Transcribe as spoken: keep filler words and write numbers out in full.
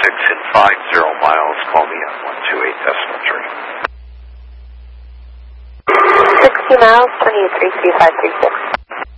six in five zero miles, call me on one two eight decimal three. sixty miles, twenty-eight three three five three six.